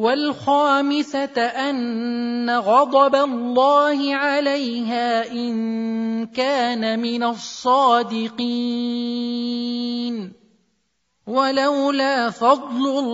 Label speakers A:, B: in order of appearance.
A: والخامسة أن غضب الله عليها إن كان من الصادقين ولولا فضل